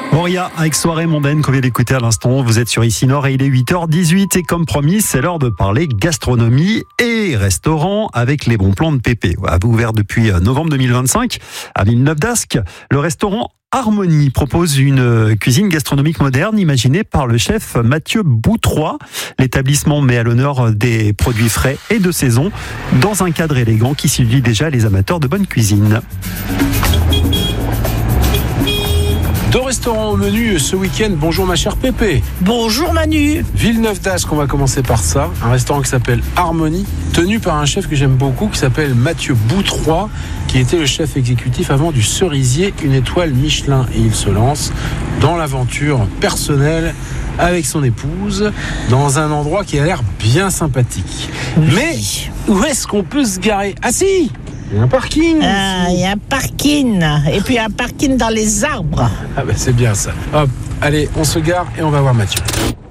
Moria avec Soirée mondaine qu'on vient d'écouter à l'instant. Vous êtes sur Ici Nord et il est 8h18 et comme promis, c'est l'heure de parler gastronomie et restaurant avec les bons plans de Pépé. Ouvert depuis novembre 2025 à Villeneuve-d'Ascq, le restaurant Harmonie propose une cuisine gastronomique moderne imaginée par le chef Mathieu Boutroy. L'établissement met à l'honneur des produits frais et de saison dans un cadre élégant qui séduit déjà les amateurs de bonne cuisine. 2 restaurants au menu ce week-end. Bonjour ma chère Pépé. Bonjour Manu. Villeneuve-d'Ascq, on va commencer par ça. Un restaurant qui s'appelle Harmonie, tenu par un chef que j'aime beaucoup, qui s'appelle Mathieu Boutroy, qui était le chef exécutif avant du Cerisier, une étoile Michelin. Et il se lance dans l'aventure personnelle avec son épouse, dans un endroit qui a l'air bien sympathique. Oui. Mais où est-ce qu'on peut se garer ? Ah si, il y a un parking. Il y a un parking. Et puis un parking dans les arbres. Ah bah c'est bien ça. Hop, allez, on se gare et on va voir Mathieu.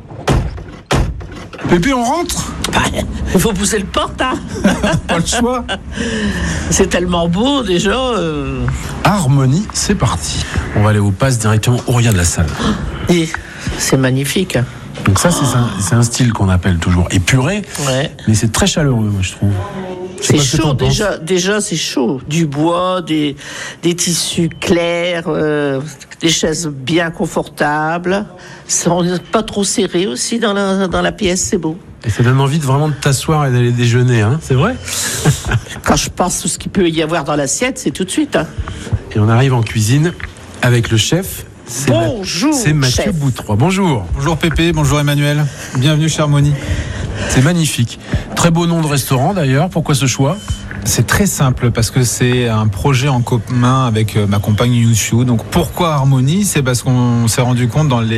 Pépé, on rentre ? Il faut pousser le porte, hein. Pas le choix. C'est tellement beau déjà. Harmonie, c'est parti. On va aller au pass directement au regard de la salle. Et c'est magnifique. Donc ça, c'est un style qu'on appelle toujours épuré. Ouais. Mais c'est très chaleureux, moi, je trouve. C'est chaud déjà c'est chaud. Du bois, des tissus clairs, des chaises bien confortables. Pas trop serré aussi dans la pièce, c'est beau. Et ça donne envie vraiment de t'asseoir et d'aller déjeuner, hein, c'est vrai ? Quand je pense tout ce qu'il peut y avoir dans l'assiette, c'est tout de suite. Hein. Et on arrive en cuisine avec le chef. Bonjour, c'est Mathieu chef. Boutroy. Bonjour. Bonjour Pépé, bonjour Emmanuel. Bienvenue chez Harmonie. C'est magnifique. Très beau nom de restaurant d'ailleurs. Pourquoi ce choix ? C'est très simple parce que c'est un projet en commun avec ma compagne Youssou. Donc pourquoi Harmonie ? C'est parce qu'on s'est rendu compte dans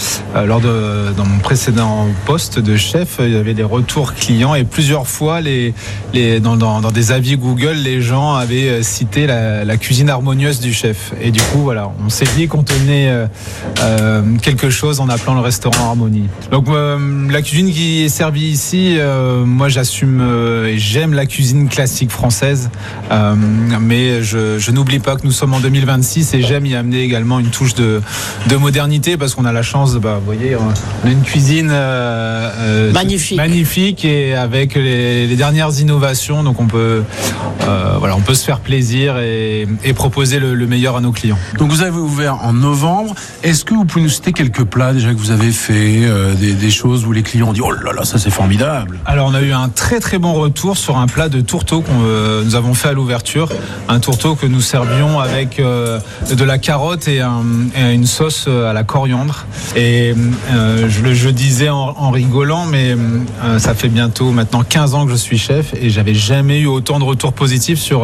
mon précédent poste de chef, il y avait des retours clients et plusieurs fois dans des avis Google, les gens avaient cité la cuisine harmonieuse du chef. Et du coup, voilà, on s'est dit qu'on tenait quelque chose en appelant le restaurant Harmonie. Donc la cuisine qui est servie ici, moi j'assume et j'aime la cuisine classique française, mais je n'oublie pas que nous sommes en 2026 et j'aime y amener également une touche de modernité parce qu'on a la chance, vous voyez, on a une cuisine magnifique et avec les dernières innovations, donc on peut se faire plaisir et proposer le meilleur à nos clients. Donc vous avez ouvert en novembre. Est-ce que vous pouvez nous citer quelques plats déjà que vous avez fait, des choses où les clients ont dit oh là là, ça c'est formidable? Alors on a eu un très très bon retour sur un plat de tourteau nous avons fait à l'ouverture, un tourteau que nous servions avec de la carotte et une sauce à la coriandre. Et je disais en rigolant, mais ça fait bientôt maintenant 15 ans que je suis chef et j'avais jamais eu autant de retours positifs sur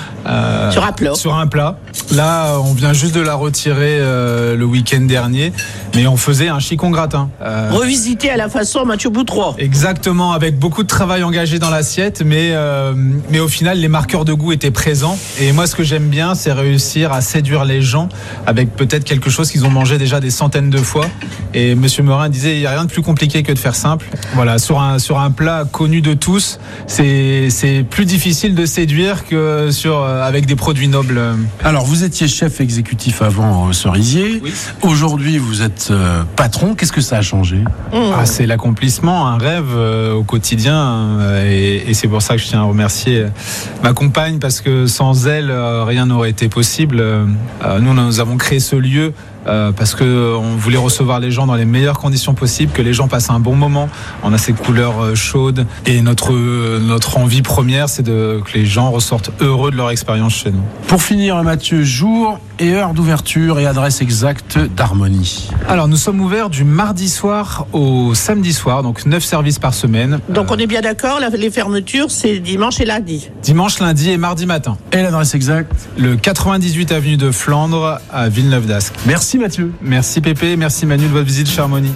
un plat. Là, on vient juste de la retirer le week-end dernier, mais on faisait un chicon gratin. Revisité à la façon Mathieu Boutroy. Exactement, avec beaucoup de travail engagé dans l'assiette, mais au final, les marqueurs de goût étaient présents. Et moi, ce que j'aime bien, c'est réussir à séduire les gens avec peut-être quelque chose qu'ils ont mangé déjà des centaines de fois. Et Monsieur Morin disait, il n'y a rien de plus compliqué que de faire simple. Voilà, sur un plat connu de tous, c'est plus difficile de séduire que avec des produits nobles. Alors, vous étiez chef exécutif avant Cerisier. Oui. Aujourd'hui, vous êtes patron. Qu'est-ce que ça a changé ? C'est l'accomplissement, un rêve au quotidien. Et c'est pour ça que je tiens à remercier ma compagne parce que sans elle, rien n'aurait été possible. Nous avons créé ce lieu parce qu'on voulait recevoir les gens dans les meilleures conditions possibles, que les gens passent un bon moment. On a ces couleurs chaudes et notre envie première, c'est que les gens ressortent heureux de leur expérience chez nous. Pour finir, Mathieu, jour et heure d'ouverture et adresse exacte d'Harmonie. Alors, nous sommes ouverts du mardi soir au samedi soir, donc 9 services par semaine. Donc, on est bien d'accord, les fermetures, c'est dimanche et lundi. Dimanche, lundi et mardi matin. Et l'adresse exacte ? Le 98 avenue de Flandre à Villeneuve-d'Ascq. Merci Mathieu. Merci Pépé, merci Manu de votre visite chez Harmonie.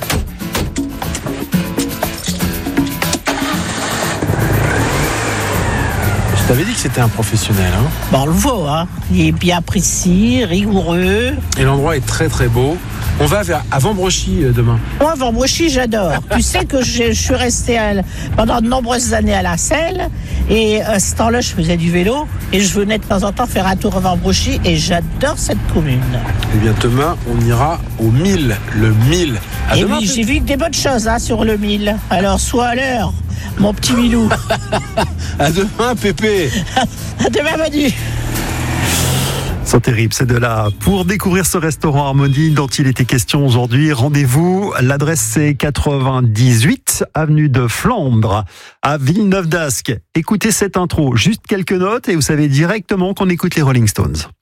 Je t'avais dit que c'était un professionnel. On le voit, hein. Il est bien précis, rigoureux. Et l'endroit est très très beau. On va à Vambrochy demain. Moi, Vambrochy, j'adore. Tu sais que je suis restée pendant de nombreuses années à La Selle. Et à ce temps-là, je faisais du vélo. Et je venais de temps en temps faire un tour à Vambrochy. Et j'adore cette commune. Eh bien, demain, on ira au 1000. Le 1000. Et oui, j'ai vu des bonnes choses sur le 1000. Alors, sois à l'heure, mon petit Milou. À demain, Pépé. À demain, Manu. C'est terrible, c'est de là. Pour découvrir ce restaurant Harmonie dont il était question aujourd'hui, rendez-vous. L'adresse c'est 98 avenue de Flandre à Villeneuve d'Ascq. Écoutez cette intro, juste quelques notes et vous savez directement qu'on écoute les Rolling Stones.